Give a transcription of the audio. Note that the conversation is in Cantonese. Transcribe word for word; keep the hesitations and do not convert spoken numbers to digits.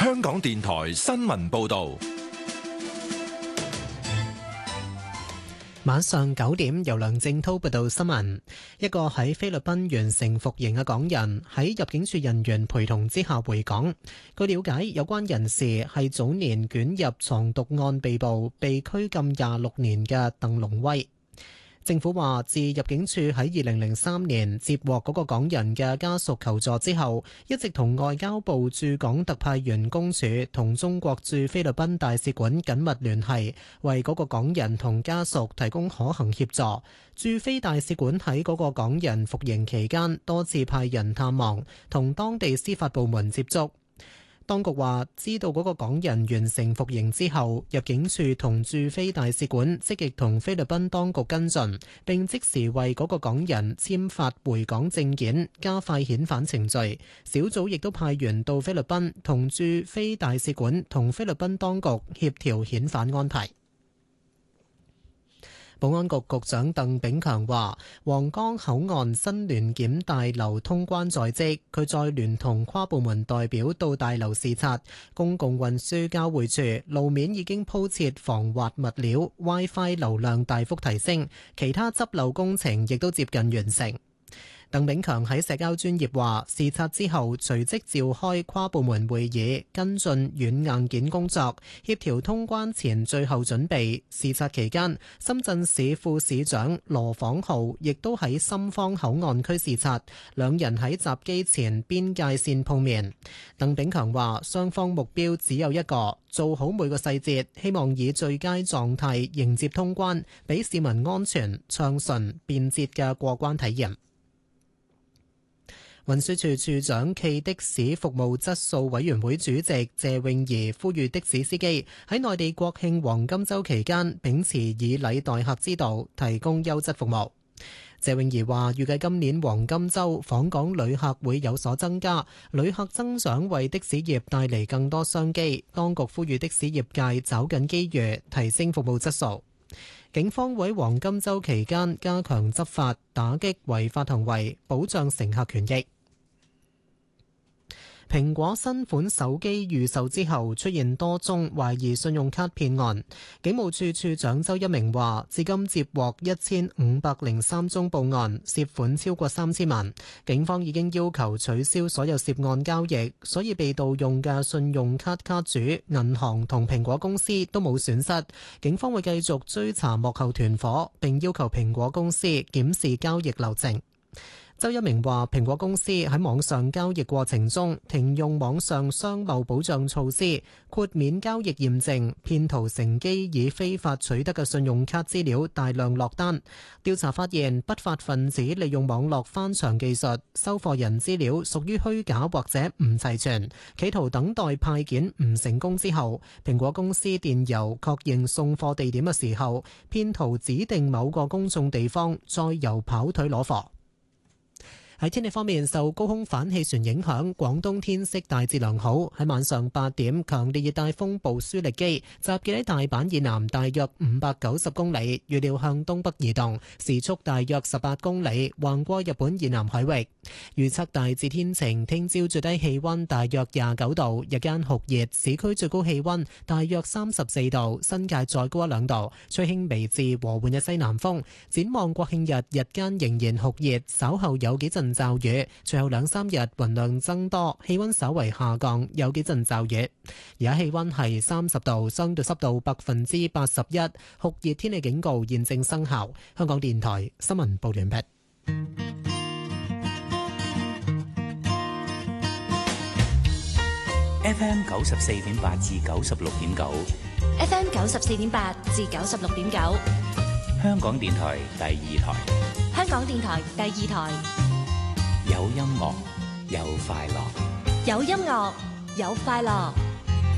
香港電台新聞報道。 晚上九點，由梁正濤報道新聞。一個喺菲律賓完成服刑嘅港人喺入境處人員陪同之下回港。據了解，有關人士係早年捲入藏毒案被捕、被拘禁廿六年嘅鄧龍威。政府話，自入境處喺二零零三年接獲嗰個港人嘅家屬求助之後，一直同外交部駐港特派員公署同中國駐菲律賓大使館緊密聯繫，為嗰個港人同家屬提供可行協助。駐菲大使館喺嗰個港人服刑期間，多次派人探望，同當地司法部門接觸。當局話，知道嗰個港人完成服刑之後，入境處同駐菲大使館積極同菲律賓當局跟進，並即時為嗰個港人簽發回港證件，加快遣返程序。小組亦都派員到菲律賓同駐菲大使館同菲律賓當局協調遣返安排。保安局局長鄧炳強話，皇崗口岸新聯檢大樓通關在即，佢再聯同跨部門代表到大樓視察。公共運輸交匯處路面已經鋪設防滑物料 ，WiFi 流量大幅提升，其他執漏工程亦都接近完成。鄧炳強喺社交專頁話，視察之後隨即召開跨部門會議，跟進軟硬件工作，協調通關前最後準備。視察期間，深圳市副市長羅晃浩亦都喺深方口岸區視察，兩人喺閘機前邊界線碰面。鄧炳強話，雙方目標只有一個，做好每個細節，希望以最佳狀態迎接通關，俾市民安全、暢順、便捷嘅過關體驗。運輸署署長暨的士服務質素委員會主席謝永儀呼籲的士司機喺內地國慶黃金週期間秉持以禮待客之道，提供優質服務。謝永儀話，預計今年黃金週訪港旅客會有所增加，旅客增長為的士業帶嚟更多商機。當局呼籲的士業界抓緊機遇，提升服務質素。警方會喺黃金週期間加強執法，打擊違法行為，保障乘客權益。蘋果新款手機預售之後出現多宗懷疑信用卡騙案，警務處處長周一鳴話，至今接獲一千五百零三宗報案，涉款超過三千萬。警方已經要求取消所有涉案交易，所以被盜用嘅信用卡卡主、銀行同蘋果公司都冇損失。警方會繼續追查幕後團夥，並要求蘋果公司檢視交易流程。周一鳴話，蘋果公司喺網上交易過程中停用網上商貿保障措施，豁免交易驗證，騙徒乘機以非法取得嘅信用卡資料大量落單。調查發現，不法分子利用網絡翻牆技術，收貨人資料屬於虛假或者唔齊全，企圖等待派件唔成功之後，蘋果公司電郵確認送貨地點嘅時候，騙徒指定某個公眾地方，再由跑腿攞貨。喺天氣方面，受高空反氣旋影響，廣東天色大致良好。喺晚上八點，強烈熱帶風暴舒力基集結喺大阪以南大約五百九十公里，預料向東北移動，時速大約十八公里，橫過日本以南海域。預測大致天晴，聽朝最低氣溫大約廿九度，日間酷熱，市區最高氣溫大約三十四度，新界再高一兩度，吹輕微至和緩嘅西南風。展望國慶日，日間仍然酷熱，稍後有幾陣驟雨，隨後兩三日雲量增多，氣溫稍為下降，有幾陣驟雨。而家氣溫係三十度，相對濕度百分之八十一，酷熱天氣警告現正生效。香港電台新聞報完畢。 F M 九十四點八至九十六點九 ，F M 九十四點八至九十六點九， 香港電台第二台， 香港電台第二台， 有音樂，有快樂， 有音樂，有快樂。